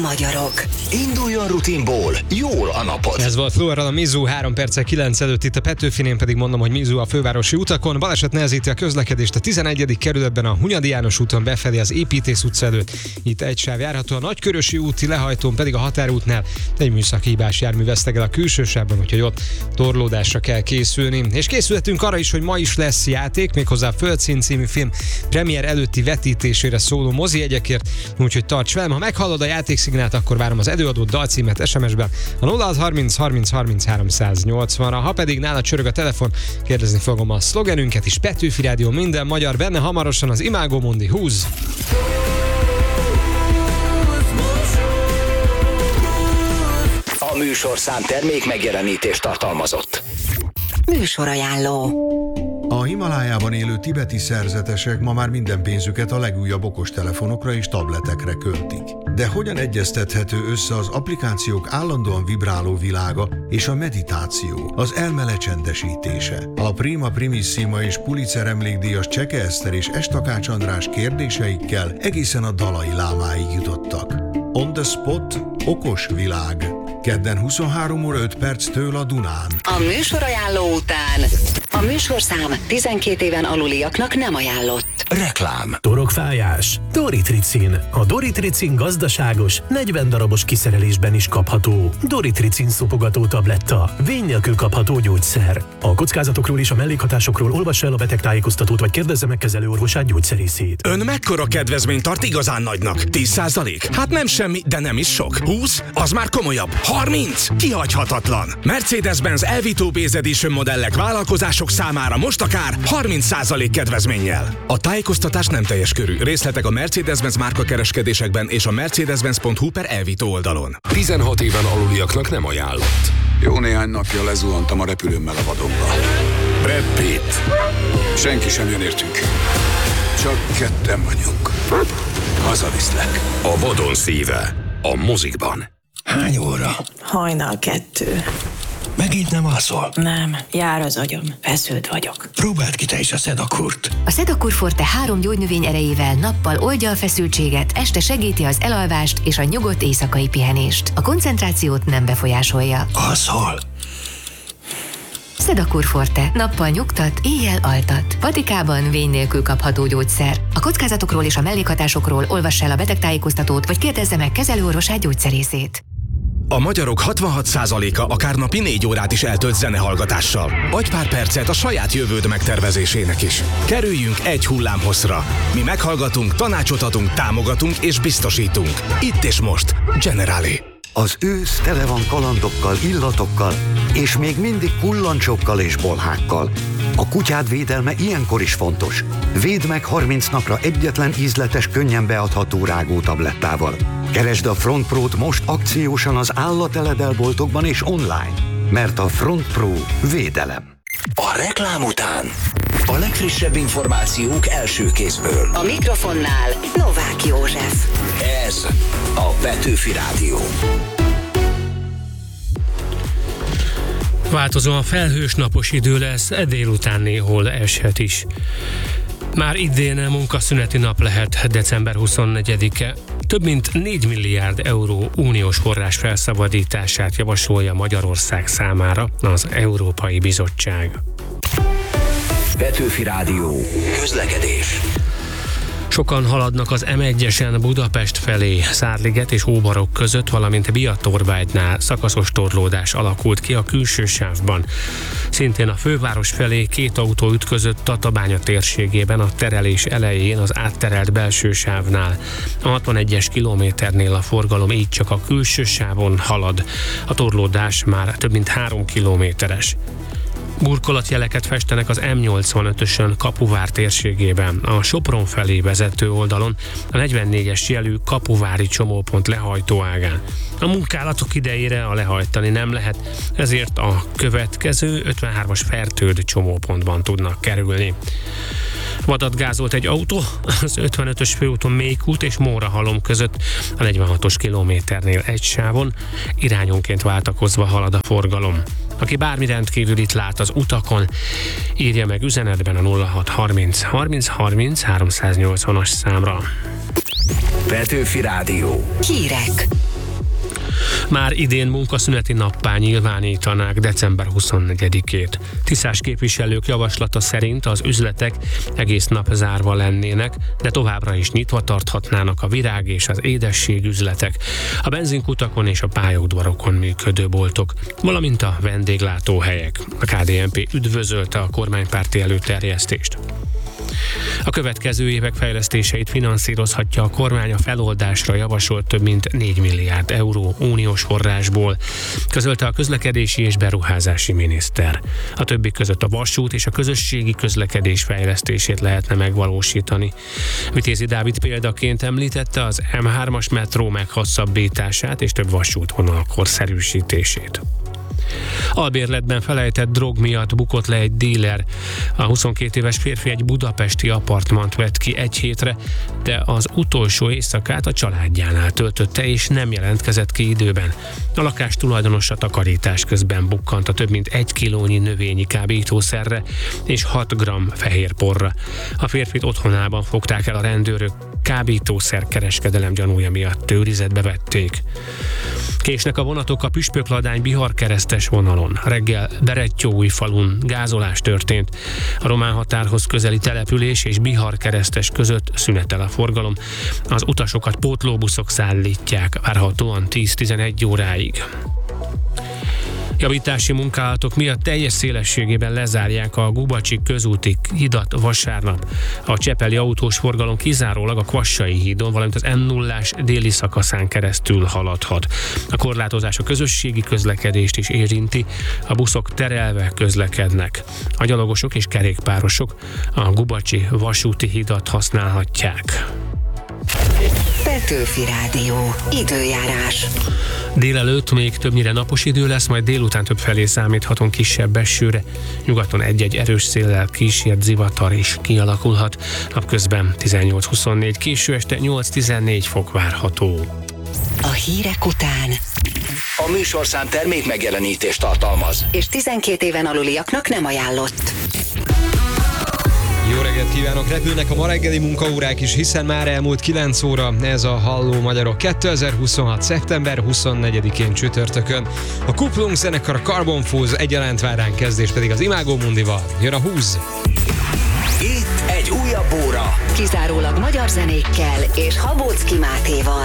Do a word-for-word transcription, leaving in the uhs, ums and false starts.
magyarok. Induljon rutinból, jól a napot. Ez volt Flóral a Mizu, három perccel kilenc előtt itt a Petőfin, én pedig mondom, hogy Mizu a fővárosi utakon. Baleset nehezíti a közlekedést a tizenegyedik kerületben a Hunyadi János úton befelé az Építész utca előtt. Itt egy sáv járható, a Nagykörösi úti lehajtón pedig a Határútnál egy műszaki hibás jármű vesztegel a külső sávban, úgyhogy ott torlódásra kell készülni. És készülhetünk arra is, hogy ma is lesz játék, méghozzá a Földszín című film premier előtti vetítésére szóló mozi jegyekért, úgyhogy tarts velem, ha meghallod a játékszignált, akkor várom az előadott dalcímet es em es-ben a nulla hat harminc harminc harminc háromszáznyolcvanra, ha pedig nála csörög a telefon, kérdezni fogom a szlogenünket is. Petőfi Rádió, minden magyar, benne hamarosan az Imágo Mundi húz. A műsorszám termék megjelenítést tartalmazott. Műsorajánló. A Himalájában élő tibeti szerzetesek ma már minden pénzüket a legújabb okostelefonokra és tabletekre költik. De hogyan egyeztethető össze az applikációk állandóan vibráló világa és a meditáció, az elme lecsendesítése? A Prima Primissima és Pulitzer emlékdíjas Cseke Eszter és S. Takács András kérdéseikkel egészen a Dalai Lámáig jutottak. On the spot, okos világ. Kedden huszonhárom óra öt perctől a Dunán. A műsorajánló után a műsorszám tizenkét éven aluliaknak nem ajánlott. Reklám. Torokfájás. Doritricin. A Doritricin gazdaságos, negyven darabos kiszerelésben is kapható. Doritricin szopogató tabletta. Vény nélkül kapható gyógyszer. A kockázatokról és a mellékhatásokról olvassa el a betegtájékoztatót, vagy kérdezze meg kezelőorvosát, gyógyszerészét. Ön mekkora kedvezményt tart igazán nagynak? tíz százalék? Hát nem semmi, de nem is sok. húsz? Az már komolyabb. harminc? Kihagyhatatlan. Mercedes-Benz Elvito Base Edition modellek vállalkozások számára most akár harminc százalék kedvezménnyel. A tájékoztatás nem teljes körű. Részletek a Mercedes-Benz márkakereskedésekben és a mercedes-benz pont hu per Elvito oldalon. tizenhat éven aluliaknak nem ajánlott. Jó néhány napja lezuhantam a repülőmmel a vadonba. Brad Pitt. Senki sem jön értünk. Csak ketten vagyunk. Hazaviszlek. A vadon szíve. A mozikban. Hány óra? Hajnal kettő. Megint nem alszol? Nem, jár az agyam, feszült vagyok. Próbáld ki te is a Sedakurt. A Sedakur Forte három gyógynövény erejével nappal oldja a feszültséget, este segíti az elalvást és a nyugodt éjszakai pihenést. A koncentrációt nem befolyásolja. Alszol? Sedakur Forte. Nappal nyugtat, éjjel altat. Patikában vény nélkül kapható gyógyszer. A kockázatokról és a mellékhatásokról olvassa el a betegtájékoztatót, vagy kérdezze meg kezelőorvosát, gyógyszerészét. A magyarok hatvanhat százaléka akár napi négy órát is eltölt zenehallgatással. Adj pár percet a saját jövőd megtervezésének is. Kerüljünk egy hullámhosszra. Mi meghallgatunk, tanácsot adunk, támogatunk és biztosítunk. Itt és most. Generali. Az ősz tele van kalandokkal, illatokkal, és még mindig kullancsokkal és bolhákkal. A kutyád védelme ilyenkor is fontos. Védd meg harminc napra egyetlen ízletes, könnyen beadható rágó tablettával. Keresd a Front Pro-t most akciósan az állateledelboltokban és online, mert a Front Pro védelem. A reklám után a legfrissebb információk első kézből. A mikrofonnál Novák József. Ez a Petőfi Rádió. Változóan felhős napos idő lesz, délután néhol eshet is. Már idén munkaszüneti nap lehet december huszonnegyedike. Több mint négy milliárd euró uniós forrás felszabadítását javasolja Magyarország számára az Európai Bizottság. Petőfi Rádió. Közlekedés. Sokan haladnak az em egyesen Budapest felé, Szárliget és Óbarok között, valamint Biatorbágynál szakaszos torlódás alakult ki a külső sávban. Szintén a főváros felé két autó ütközött Tatabánya térségében a terelés elején az átterelt belső sávnál. A hatvanegyes kilométernél a forgalom így csak a külső sávon halad. A torlódás már több mint három kilométeres. Burkolatjeleket festenek az em nyolcvanötösön Kapuvár térségében, a Sopron felé vezető oldalon, a negyvennégyes jelű kapuvári csomópont lehajtó ágán. A munkálatok idejére a lehajtani nem lehet, ezért a következő ötvenhármas Fertőd csomópontban tudnak kerülni. Vadat gázolt egy autó az ötvenötös főúton Mékút és Mórahalom között, a negyvenhatos kilométernél egy sávon, irányonként váltakozva halad a forgalom. Aki bármi rendkívülit lát az utakon, írja meg üzenetben a nulla hat harminc harminc harminc háromszáznyolcvanas számra. Petőfi Rádió. Hírek. Már idén munkaszüneti nappá nyilvánítanák december huszonnegyedikét. Tiszás képviselők javaslata szerint az üzletek egész nap zárva lennének, de továbbra is nyitva tarthatnának a virág és az édességüzletek, a benzinkutakon és a pályaudvarokon működő boltok, valamint a vendéglátóhelyek. A ká dé en pé üdvözölte a kormánypárti előterjesztést. A következő évek fejlesztéseit finanszírozhatja a kormány a feloldásra javasolt több mint négy milliárd euró uniós forrásból, közölte a közlekedési és beruházási miniszter. A többi között a vasút és a közösségi közlekedés fejlesztését lehetne megvalósítani. Vitézi Dávid példaként említette az em hármas metró meghosszabbítását és több vasútvonal korszerűsítését. Albérletben felejtett drog miatt bukott le egy díler. A huszonkét éves férfi egy budapesti apartmant vett ki egy hétre, de az utolsó éjszakát a családjánál töltötte és nem jelentkezett ki időben. A lakás tulajdonosa takarítás közben bukkant a több mint egy kilónyi növényi kábítószerre és hat gramm fehér porra. A férfit otthonában fogták el a rendőrök, kábítószer kereskedelem gyanúja miatt őrizetbe vették. Késnek a vonatok a Püspökladány-Bihar keresztes vonalon. Reggel Berettyóújfalun gázolás történt. A román határhoz közeli település és Bihar keresztes között szünetel a forgalom. Az utasokat pótlóbuszok szállítják, várhatóan tíz-tizenegy óráig. Javítási munkálatok miatt teljes szélességében lezárják a Gubacsi közúti hidat vasárnap. A csepeli autós forgalom kizárólag a Kvassai hídon, valamint az em nullás déli szakaszán keresztül haladhat. A korlátozás a közösségi közlekedést is érinti, a buszok terelve közlekednek. A gyalogosok és kerékpárosok a Gubacsi vasúti hidat használhatják. Petőfi Rádió. Időjárás. Délelőtt még többnyire napos idő lesz, majd délután többfelé számíthatunk kisebb esőre. Nyugaton egy-egy erős széllel kísért zivatar is kialakulhat. Napközben tizennyolc-huszonnégy, késő este nyolc-tizennégy fok várható. A hírek után A műsorszám termék megjelenítést tartalmaz, és tizenkét éven aluliaknak nem ajánlott. Jó reggelt kívánok! Repülnek a ma reggeli munkaórák is, hiszen már elmúlt kilenc óra, ez a Halló Magyarok kétezer-huszonhat. szeptember huszonnegyedikén csütörtökön. A Kuplung zenekar, a Carbon Fuzz egyaránt vár ránk, kezdés pedig az Imágó Mundival. Jön a húz! Itt egy újabb óra. Kizárólag magyar zenékkel és Habóczki Mátéval.